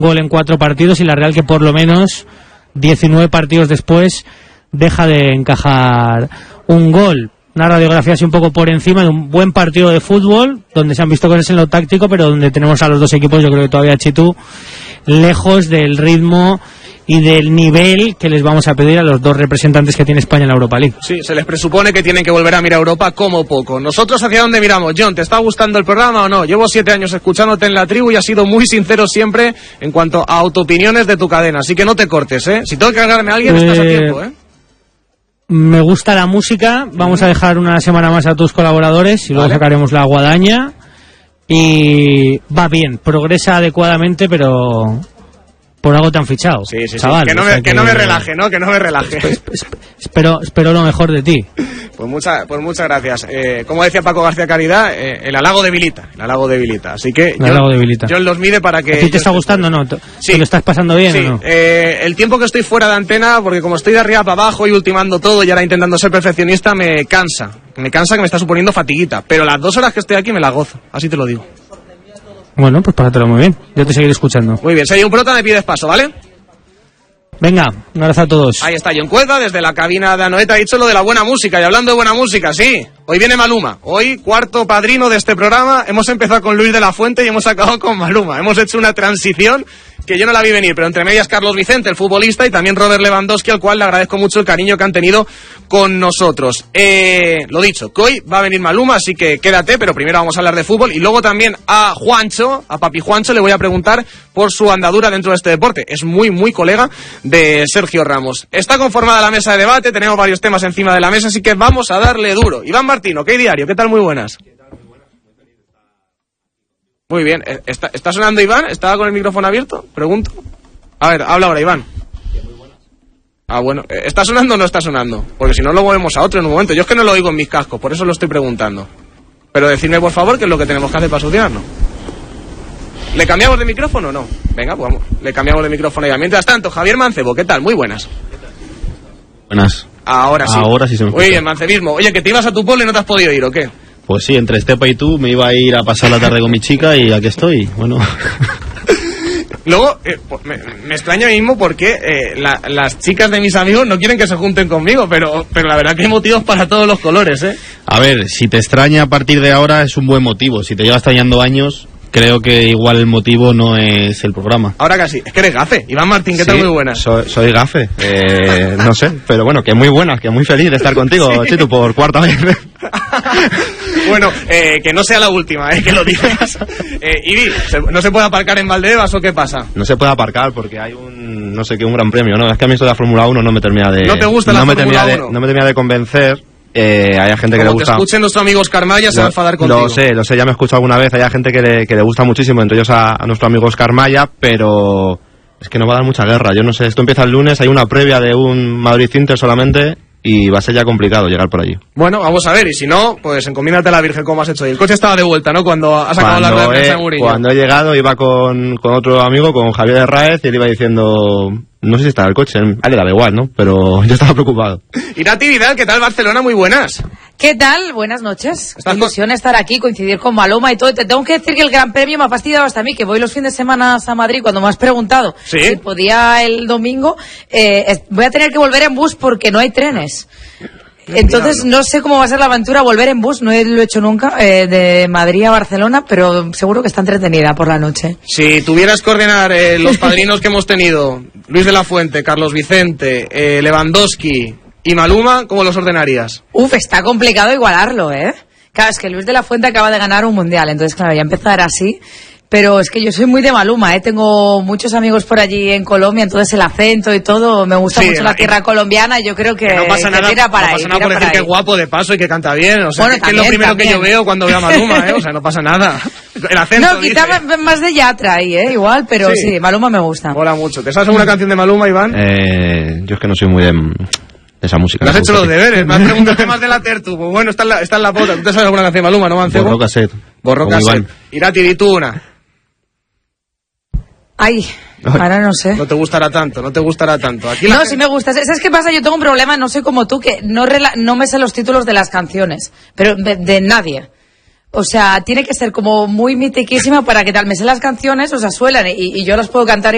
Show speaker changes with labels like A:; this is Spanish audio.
A: gol en 4 partidos, y la Real que por lo menos 19 partidos después deja de encajar un gol. Una radiografía así un poco por encima de un buen partido de fútbol, donde se han visto cosas en lo táctico, pero donde tenemos a los dos equipos, yo creo que todavía, Chitu, lejos del ritmo y del nivel que les vamos a pedir a los dos representantes que tiene España en la Europa League.
B: Sí, se les presupone que tienen que volver a mirar a Europa como poco. ¿Nosotros hacia dónde miramos? John, ¿te está gustando el programa o no? Llevo 7 años escuchándote en La Tribu y has sido muy sincero siempre en cuanto a autoopiniones de tu cadena, así que no te cortes, ¿eh? Si tengo que cargarme a alguien, estás a tiempo, ¿eh?
A: Me gusta la música, vamos a dejar una semana más a tus colaboradores y luego sacaremos la guadaña, y va bien, progresa adecuadamente, pero por algo te han fichado.
B: Sí,
A: chaval,
B: que no me relaje, ¿no? Que no me relaje.
A: Espero lo mejor de ti.
B: Pues muchas gracias. Como decía Paco García Caridad, el halago debilita. Así que John los mide para que...
A: ¿A ti te está gustando o no?
B: Sí.
A: ¿Te lo estás pasando bien o no?
B: El tiempo que estoy fuera de antena, porque como estoy de arriba para abajo y ultimando todo y ahora intentando ser perfeccionista, me cansa que me está suponiendo fatiguita. Pero las 2 horas que estoy aquí me las gozo, así te lo digo.
A: Bueno, pues pásatelo muy bien. Yo te seguiré escuchando.
B: Muy bien, si hay un prota me pides paso, ¿vale?
A: Venga, un abrazo a todos.
B: Ahí está John Cueza, desde la cabina de Anoeta, ha dicho lo de la buena música. Y hablando de buena música, sí, hoy viene Maluma. Hoy, cuarto padrino de este programa. Hemos empezado con Luis de la Fuente y hemos acabado con Maluma. Hemos hecho una transición que yo no la vi venir, pero entre medias Carlos Vicente, el futbolista, y también Robert Lewandowski, al cual le agradezco mucho el cariño que han tenido con nosotros. Lo dicho, que hoy va a venir Maluma, así que quédate, pero primero vamos a hablar de fútbol, y luego también a Juancho, a Papi Juancho, le voy a preguntar por su andadura dentro de este deporte. Es muy, muy colega de Sergio Ramos. Está conformada la mesa de debate, tenemos varios temas encima de la mesa, así que vamos a darle duro. Iván Martino, ¿qué diario? ¿Qué tal? Muy buenas. Muy bien, ¿está sonando Iván? ¿Estaba con el micrófono abierto? Pregunto. A ver, habla ahora Iván. Ah, bueno, ¿está sonando o no está sonando? Porque si no lo movemos a otro en un momento. Yo es que no lo oigo en mis cascos, por eso lo estoy preguntando. Pero decidme por favor qué es lo que tenemos que hacer para solucionarlo. ¿Le cambiamos de micrófono o no? Venga, pues vamos, le cambiamos de micrófono ya. Mientras tanto, Javier Mancebo, ¿qué tal? Muy buenas.
C: Buenas.
B: Ahora sí.
C: Ahora sí se me escucha.
B: Muy bien, Mancebismo. Oye, que te ibas a tu pueblo y no te has podido ir, ¿o qué?
C: Pues sí, entre Estepa y tú me iba a ir a pasar la tarde con mi chica y aquí estoy, bueno.
B: Luego, me extraña mismo porque las chicas de mis amigos no quieren que se junten conmigo, pero la verdad que hay motivos para todos los colores, ¿eh?
C: A ver, si te extraña a partir de ahora es un buen motivo. Si te lleva extrañando años, creo que igual el motivo no es el programa.
B: Ahora casi, es que eres gafe. Iván Martín, ¿qué tal? Muy buenas.
C: Soy gafe, no sé, pero bueno, que muy buenas, que muy feliz de estar contigo, sí. Chitu, por cuarta vez.
B: Bueno, que no sea la última, que lo digas. Ibi, ¿no se puede aparcar en Valdebebas o qué pasa?
C: No se puede aparcar porque hay un gran premio, ¿no? Es que a mí esto de la Fórmula 1 no me termina de...
B: ¿No te gusta la Fórmula 1?
C: No me termina de convencer. Hay gente que le gusta.
B: Como te escuchen nuestro amigo Oscar Maya, se va a enfadar contigo.
C: Lo sé, ya me he escuchado alguna vez. Hay gente que le gusta muchísimo, entre ellos a nuestro amigo Oscar Maya, pero es que nos va a dar mucha guerra. Yo no sé, esto empieza el lunes, hay una previa de un Madrid-Inter solamente y va a ser ya complicado llegar por allí.
B: Bueno, vamos a ver, y si no, pues encomiéndate a la Virgen como has hecho hoy. El coche estaba de vuelta, ¿no? Cuando has acabado la rueda de prensa de Mourinho.
C: Cuando he llegado iba con otro amigo, con Javier Herráez, y él iba diciendo... No sé si estaba el coche, a él le daba igual, ¿no? Pero yo estaba preocupado.
B: Irati Vidal, ¿qué tal Barcelona? Muy buenas.
D: ¿Qué tal? Buenas noches. Qué ilusión estar aquí, coincidir con Maluma y todo. Te tengo que decir que el Gran Premio me ha fastidiado hasta a mí, que voy los fines de semana a Madrid cuando me has preguntado si podía el domingo. Voy a tener que volver en bus porque no hay trenes. Entonces no sé cómo va a ser la aventura volver en bus, no lo he hecho nunca, de Madrid a Barcelona, pero seguro que está entretenida por la noche.
B: Si tuvieras que ordenar los padrinos que hemos tenido, Luis de la Fuente, Carlos Vicente, Lewandowski y Maluma, ¿cómo los ordenarías?
D: Está complicado igualarlo, ¿eh? Claro, es que Luis de la Fuente acaba de ganar un mundial, entonces claro, ya empezar así... Pero es que yo soy muy de Maluma, tengo muchos amigos por allí en Colombia, entonces el acento y todo, me gusta mucho la tierra colombiana, yo creo que
B: no pasa nada,
D: tira para ahí.
B: No pasa nada por decir que es guapo de paso y que canta bien, o sea,
D: bueno,
B: que es lo primero que yo veo cuando veo a Maluma, o sea, no pasa nada. El acento,
D: no, quizá más de Yatra ahí, igual, pero sí, Maluma me gusta.
B: Mola mucho. ¿Te sabes alguna canción de Maluma, Iván?
C: Yo es que no soy muy de esa música.
B: ¿No has hecho los deberes? Me has preguntado temas de la Tertu, pues bueno, está en la pota. ¿Tú te sabes alguna canción de Maluma, no, Mancebo?
C: Borró cassette.
B: Borró cassette. Irati, di tú una.
D: Ay, ahora no sé.
B: No te gustará tanto. Aquí
D: no, sí me gusta. ¿Sabes qué pasa? Yo tengo un problema, no soy como tú, que no me sé los títulos de las canciones, pero de nadie. O sea, tiene que ser como muy mitiquísima para que tal me sé las canciones, o sea, suelan y yo las puedo cantar